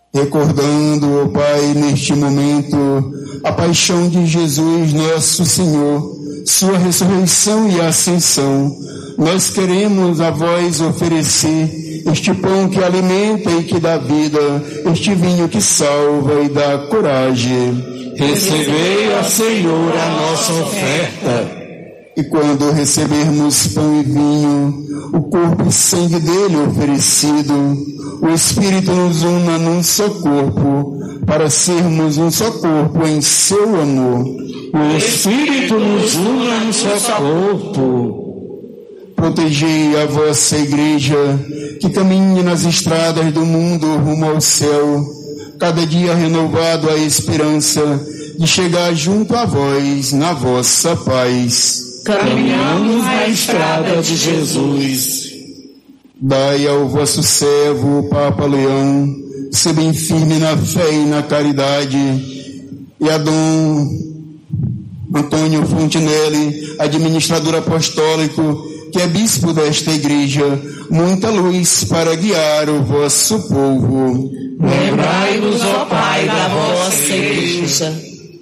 Recordando, ó Pai, neste momento, a paixão de Jesus, nosso Senhor, sua ressurreição e ascensão, nós queremos a vós oferecer este pão que alimenta e que dá vida, este vinho que salva e dá coragem. Recebei, ó Senhor, a nossa oferta. E quando recebermos pão e vinho, o corpo e sangue dele oferecido, o Espírito nos una num só corpo, para sermos um só corpo em seu amor. O Espírito nos una num só corpo. Protegei a vossa igreja, que caminhe nas estradas do mundo rumo ao céu, cada dia renovado a esperança de chegar junto a vós na vossa paz. Caminhamos na estrada de Jesus. Dai ao vosso servo, o Papa Leão, ser bem firme na fé e na caridade, e a Dom Antônio Fontinelli, administrador apostólico, que é bispo desta igreja, muita luz para guiar o vosso povo. Lembrai-nos, ó Pai, da vossa igreja.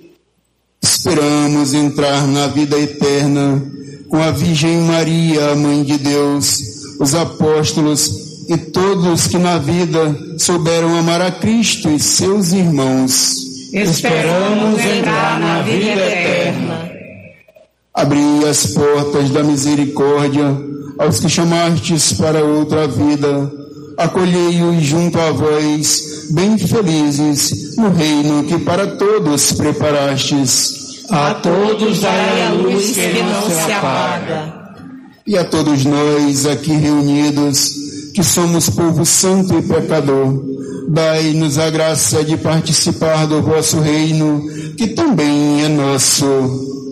Esperamos entrar na vida eterna com a Virgem Maria, a Mãe de Deus, os apóstolos e todos que na vida souberam amar a Cristo e seus irmãos. Esperamos entrar na vida eterna. Abri as portas da misericórdia aos que chamastes para outra vida. Acolhei-os junto a vós, bem felizes, no reino que para todos preparastes. A todos dai a luz que não se apaga. E a todos nós aqui reunidos, que somos povo santo e pecador, dai-nos a graça de participar do vosso reino, que também é nosso.